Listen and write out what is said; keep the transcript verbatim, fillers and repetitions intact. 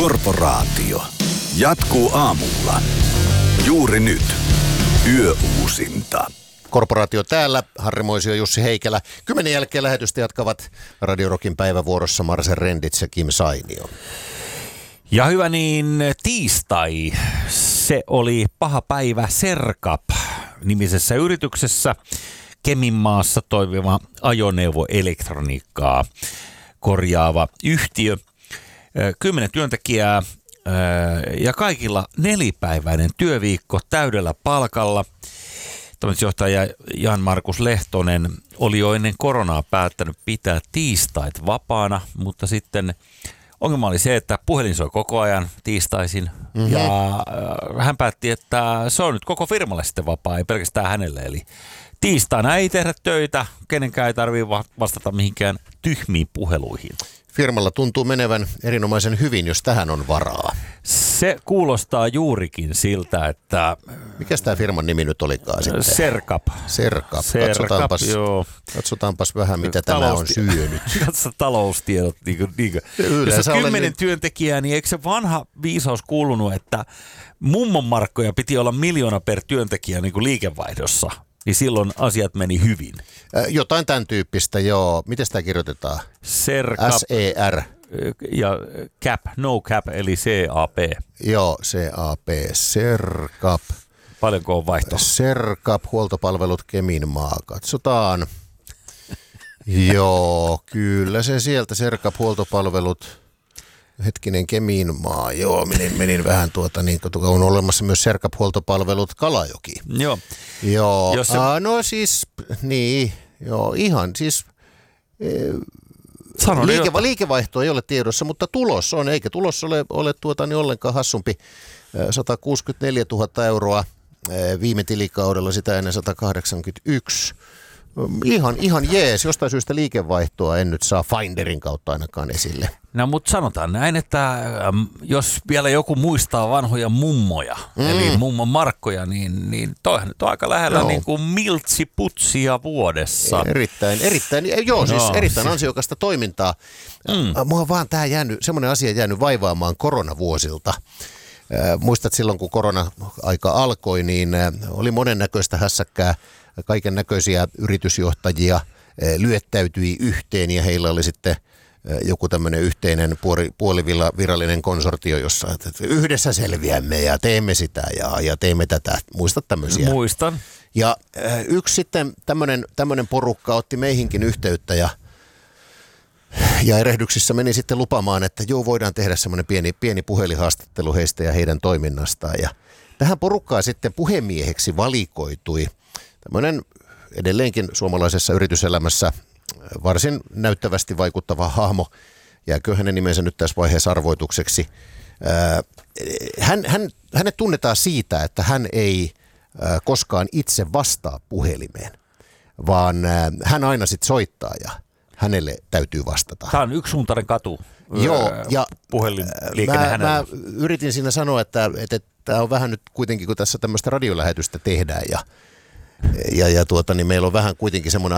Korporaatio jatkuu aamulla. Juuri nyt. Yöuusinta. Korporaatio täällä, Harri Moisio, Jussi Heikelä. Kymmenen jälkeen lähetystä jatkavat Radio Rockin päivävuorossa Marcel Rendits ja Kim Sainio. Ja hyvä niin, tiistai. Se oli paha päivä Serkap-nimisessä yrityksessä. Keminmaassa toimiva ajoneuvoelektroniikkaa korjaava yhtiö. Kymmenen työntekijää ja kaikilla nelipäiväinen työviikko täydellä palkalla. Toimitusjohtaja Jan-Markus Lehtonen oli jo ennen koronaa päättänyt pitää tiistait vapaana, mutta sitten ongelma oli se, että puhelin soi koko ajan tiistaisin. Mm-hmm. Ja hän päätti, että se on nyt koko firmalle sitten vapaa, ei pelkästään hänelle. Eli tiistaina ei tehdä töitä, kenenkään ei tarvitse vastata mihinkään tyhmiin puheluihin. Firmalla tuntuu menevän erinomaisen hyvin, jos tähän on varaa. Se kuulostaa juurikin siltä, että... Mikäs tämä firman nimi nyt olikaan sitten? Serkap. Serkap. Serkap, katsotaanpas, joo. Katsotaanpas vähän, mitä tämä on syönyt. Katso taloustiedot. Niin kuin, niin kuin. Jos on kymmenen olen... työntekijää, niin eikö se vanha viisaus kuulunut, että mummon markkoja piti olla miljoona per työntekijä niin kuin liikevaihdossa? Niin silloin asiat meni hyvin. Äh, jotain tämän tyyppistä, joo. Miten sitä kirjoitetaan? Serkap. S E R. Ja cap, no cap, eli C A P. Joo, C A P. Serkap. Paljonko on vaihto? Serkap, huoltopalvelut Keminmaa. Katsotaan. Joo, kyllä se sieltä Serkap, huoltopalvelut. Hetkinen, Keminmaa. Joo, menin, menin vähän tuota, niin kun on olemassa myös Serkap-huoltopalvelut Kalajoki. Joo. Joo, se... ah, no siis, niin, joo, ihan siis... E... Liike, liikevaihto ei ole tiedossa, mutta tulos on, eikä tulos ole, ole tuota, niin ollenkaan hassumpi. sata kuusikymmentäneljätuhatta euroa viime tilikaudella, sitä ennen sata kahdeksankymmentäyksi. Ihan, ihan jees, jostain syystä liikevaihtoa en nyt saa Finderin kautta ainakaan esille. No mutta sanotaan näin, että äm, jos vielä joku muistaa vanhoja mummoja, mm. eli mummon markkoja, niin, niin toihan nyt on aika lähellä no. niin kuin miltsiputsia vuodessa. Erittäin, erittäin, joo siis no, erittäin ansiokasta toimintaa. Mm. Mua vaan tämä jäänyt, semmoinen asia jäänyt vaivaamaan koronavuosilta. Muistat silloin, kun korona-aika alkoi, niin oli monennäköistä hässäkkää. Kaiken näköisiä yritysjohtajia lyöttäytyi yhteen ja heillä oli sitten joku tämmöinen yhteinen puolivirallinen konsortio, jossa yhdessä selviämme ja teemme sitä ja, ja teemme tätä. Muistat tämmöisiä? Muistan. Ja yksi sitten tämmöinen, tämmöinen porukka otti meihinkin yhteyttä ja, ja erehdyksissä meni sitten lupamaan, että joo, voidaan tehdä semmoinen pieni, pieni puhelinhaastattelu heistä ja heidän toiminnastaan. Ja tähän porukkaan sitten puhemieheksi valikoitui tämmöinen edelleenkin suomalaisessa yrityselämässä varsin näyttävästi vaikuttava hahmo. Jääkö hänen nimensä nyt tässä vaiheessa arvoitukseksi? Hän, hän, hänet tunnetaan siitä, että hän ei koskaan itse vastaa puhelimeen, vaan hän aina sitten soittaa ja hänelle täytyy vastata. Tämä on yksisuuntainen katu. Joo, ja puhelinliikenne mä, mä yritin siinä sanoa, että, että tämä on vähän nyt kuitenkin, kun tässä tämmöistä radiolähetystä tehdään ja Ja, ja tuota, niin meillä on vähän kuitenkin semmoinen